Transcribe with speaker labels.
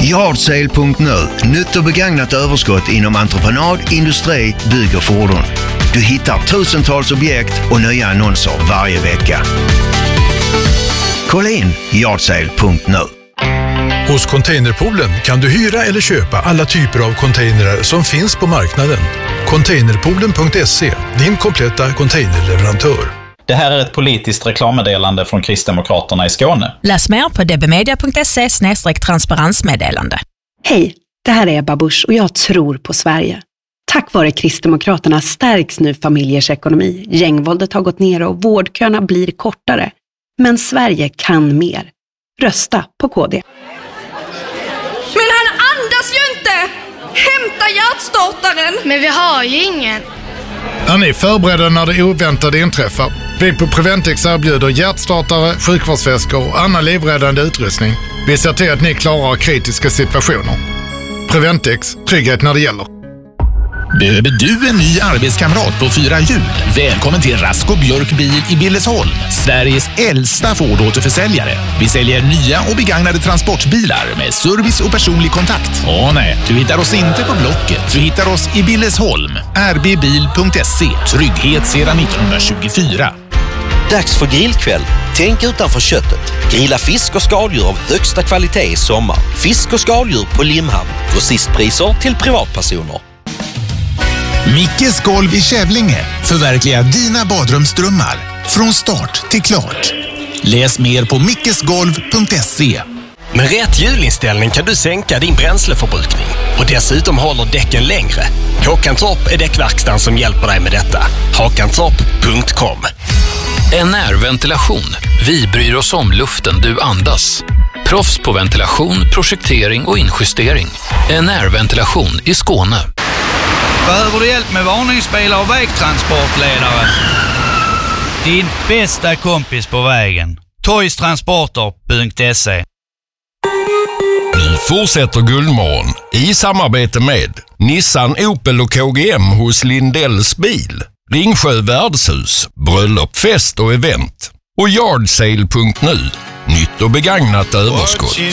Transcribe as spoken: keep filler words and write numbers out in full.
Speaker 1: Yardsale punkt nu. Nytt och begagnat överskott inom entreprenad, industri, bygg och fordon. Du hittar tusentals objekt och nya annonser varje vecka. Kolla in Yardsale punkt nu.
Speaker 2: Hos Containerpoolen kan du hyra eller köpa alla typer av containrar som finns på marknaden. Containerpoolen punkt se, din kompletta containerleverantör.
Speaker 3: Det här är ett politiskt reklammeddelande från Kristdemokraterna i Skåne.
Speaker 4: Läs mer på dbmedia punkt se slash transparensmeddelande.
Speaker 5: Hej, det här är Ebba Busch och jag tror på Sverige. Tack vare Kristdemokraterna stärks nu familjers ekonomi. Gängvåldet har gått ner och vårdköerna blir kortare. Men Sverige kan mer. Rösta på K D.
Speaker 6: Men han andas ju inte! Hämta hjärtstartaren! Men vi har ju ingen.
Speaker 7: Är ni förberedda när det oväntade inträffar? Vi på Preventix erbjuder hjärtstartare, sjukvårdsväskor och annan livräddande utrustning. Vi ser till att ni klarar kritiska situationer. Preventix, trygghet när det gäller.
Speaker 8: Behöver du en ny arbetskamrat på fyra hjul? Välkommen till Rask och Björk bil i Billesholm, Sveriges äldsta Ford-återförsäljare. Vi säljer nya och begagnade transportbilar med service och personlig kontakt. Åh nej, du hittar oss inte på Blocket. Du hittar oss i Billesholm. r b bil punkt se. Trygghet sedan nittonhundratjugofyra.
Speaker 9: Dags för grillkväll. Tänk utanför köttet. Grilla fisk och skaldjur av högsta kvalitet i sommar. Fisk och skaldjur på Limhamn. Grossistpriser till privatpersoner.
Speaker 8: Mickes golv i Kävlinge. Förverkliga dina badrumsdrömmar. Från start till klart. Läs mer på mickesgolv punkt se.
Speaker 10: Med rätt hjulinställning kan du sänka din bränsleförbrukning. Och dessutom håller däcken längre. Håkantorp är däckverkstan som hjälper dig med detta. Håkantorp punkt com.
Speaker 11: En närventilation. Vi bryr oss om luften du andas. Proffs på ventilation, projektering och injustering. En närventilation i Skåne.
Speaker 12: Behöver du hjälp med varningsbilar och vägtransportledare? Din bästa kompis på vägen. toys transporter punkt se.
Speaker 13: Vi fortsätter Guldmorgon i samarbete med Nissan, Opel och K G M hos Lindells bil, Ringsjö värdshus, bröllop, fest och event och Yardsale punkt nu. Nytt och begagnat överskott.